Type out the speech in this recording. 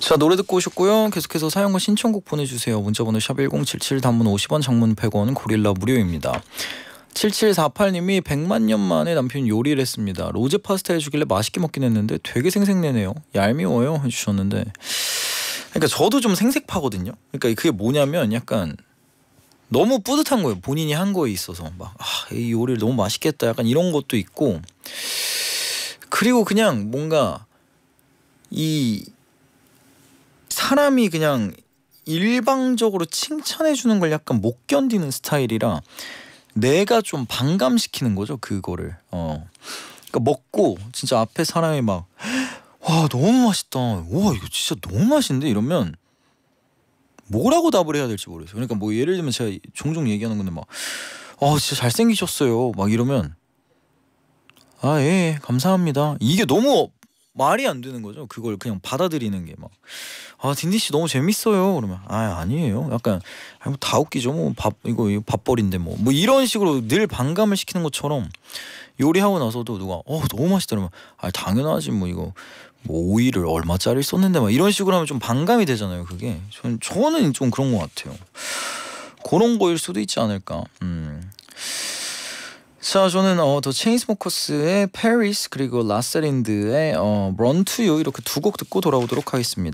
자, 노래 듣고 오셨고요. 계속해서 사연과 신청곡 보내주세요. 문자번호 샵1077, 단문 50원, 장문 100원, 고릴라 무료입니다. 7748님이 100만 년 만에 남편이 요리를 했습니다. 로제 파스타 해주길래 맛있게 먹긴 했는데 되게 생색내네요. 얄미워요 해주셨는데, 그러니까 저도 좀 생색파거든요. 그러니까 그게 뭐냐면 약간 너무 뿌듯한 거예요. 본인이 한 거에 있어서 막 이 요리를 너무 맛있게 했다, 약간 이런 것도 있고, 그리고 그냥 뭔가 이 사람이 그냥 일방적으로 칭찬해 주는 걸 약간 못 견디는 스타일이라 내가 좀 반감시키는 거죠, 그거를. 그러니까 먹고 진짜 앞에 사람이 막 와 너무 맛있다, 와 이거 진짜 너무 맛있는데 이러면 뭐라고 답을 해야 될지 모르겠어요. 그러니까 뭐 예를 들면 제가 종종 얘기하는 건데 막 진짜 잘생기셨어요 막 이러면 예, 감사합니다, 이게 너무 말이 안 되는 거죠. 그걸 그냥 받아들이는 게 막 딘디 씨 너무 재밌어요 그러면 아니에요, 약간 뭐 다 웃기죠, 뭐 이거 밥벌인데 뭐 이런 식으로 늘 반감을 시키는 것처럼 요리하고 나서도 누가 너무 맛있다 그러면 당연하지, 뭐 이거 뭐 오이를 얼마짜리 썼는데 막 이런 식으로 하면 좀 반감이 되잖아요. 그게 저는 좀 그런 것 같아요. 그런 거일 수도 있지 않을까. 자, 저는 더 체인스모커스의 Paris 그리고 라셀린드의 Run to You 이렇게 두 곡 듣고 돌아오도록 하겠습니다.